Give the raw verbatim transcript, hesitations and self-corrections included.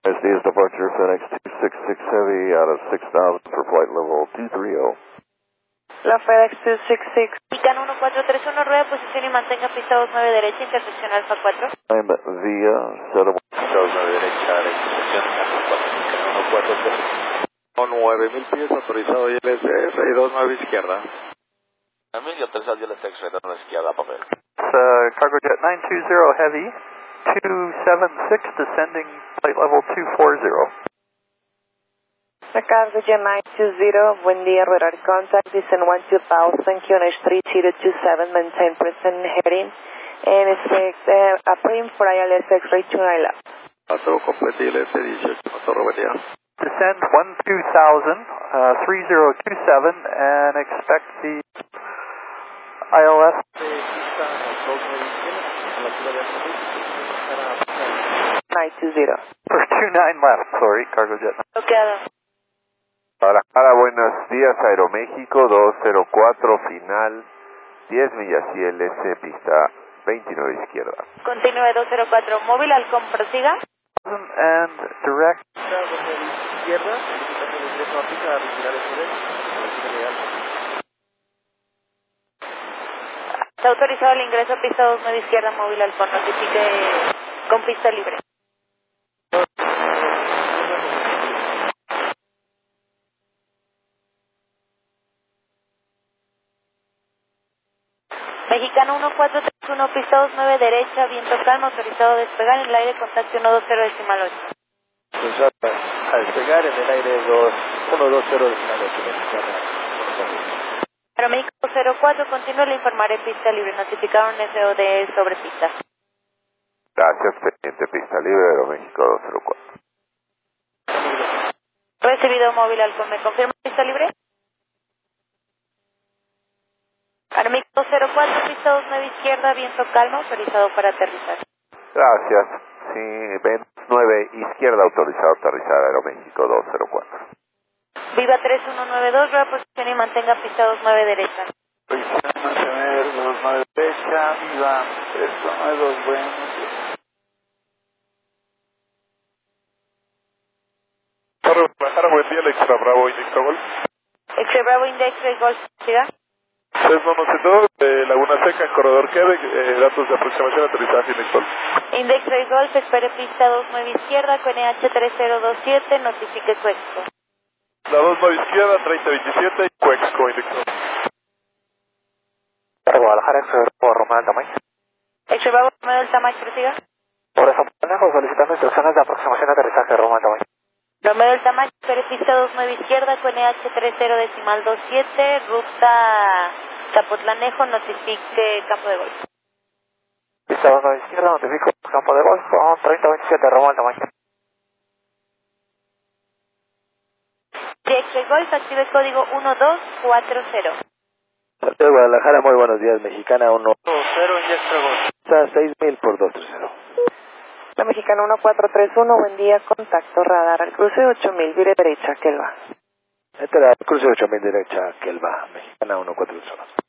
S D is departure FedEx two six six Heavy out of six thousand for flight level two three zero. La FedEx two six six. Mexicano uno cuatro tres uno, rueda de posición y mantenga pista dos nueve derecha, intersección Alfa cuatro. I'm via settlement. Pista dos nueve derecha, la intersección Alfa cuatro, Mexicano uno cuatro tres. nueve mil pies autorizado y L S X y dos nueve izquierda. A mil y autorizado y L S X y dos nueve izquierda, papel. Uh, Cargojet nine two zero Heavy, two seven six descending flight level two four zero. La Cargojet nine two zero, buen día, radar contact, descend one two thousand, Q N H three zero two seven, maintain present heading, and expect uh, a prim for I L S X ray two nine left. Paso completo y L S dieciocho, motor buen día. Descend one two thousand, uh, three zero two seven, and expect the I L S. nine two zero. For two nine left, sorry, Cargojet. Bloqueado. Guadalajara, buenos días, Aeroméxico dos cero cuatro, final diez millas I L S, pista veintinueve izquierda. Continúe dos cero cuatro, móvil, halcón, prosiga. And direct. Izquierda, ingreso a pista a retirar el nivel. Está autorizado el ingreso a pista dos nueve izquierda, móvil, halcón, notifique con pista libre. Mexicano uno cuatro tres uno, pista dos nueve derecha, viento calmo, autorizado a despegar en el aire, contacto ciento veinte decimal ocho. Autorizado a despegar en el aire ciento veinte decimal ocho. Aeroméxico cero cuatro, continúe, le informaré pista libre, notificaron S O D sobre pista. Gracias, pendiente, pista libre, Aeroméxico dos cero cuatro. Recibido, móvil, halcón, ¿me confirma pista libre? Aeroméxico cero cuatro, pista dos nueve izquierda, viento calmo, autorizado para aterrizar. Gracias. Sí, ven nueve izquierda, autorizado a aterrizar, Aeroméxico dos cero cuatro. Viva tres uno nueve dos, rueda posición y mantenga pista dos nueve derecha. Posición mantener dos nueve derecha, viva tres uno nueve dos, buenos días. Guadalajara, buen día, el Extra Bravo Index Golf. Extra Bravo Index Ray Golf, ¿siga? tres uno dos, de Laguna Seca, Corredor Quebec, eh, datos de aproximación, aterrizaje Index Golf. Index Ray Golf, espere pista dos nueve izquierda, Q N H tres cero dos siete, notifique su éxito. La dos nueve izquierda, treinta veintisiete, Cuexco Index Golf. Para Guadalajara, Extra Bravo, Romeo Alta Mike. Extra Bravo, Romeo Delta Mike, prosiga. Por eso, manejo solicitando instrucciones de aproximación de aterrizaje, Romeo Alta Mike. Romeo Delta Mike, espere pista dos nueve izquierda, Q N H tres cero decimal dos siete, ruta Zapotlanejo, notifique campo de golf. Pista dos nueve izquierda, notifico campo de golf, con treinta veintisiete, Romeo Alta Mike. Extra Golf, active código uno dos cuatro cero. Santiago Guadalajara, muy buenos días, Mexicana uno cero, Extra Golf. Está seis mil por dos tres cero. La Mexicana uno cuatro tres uno, buen día, contacto radar al cruce ocho mil, vire derecha, Kelva. Esta era el cruce ocho mil derecha, Kelva, Mexicana uno cuatro tres uno.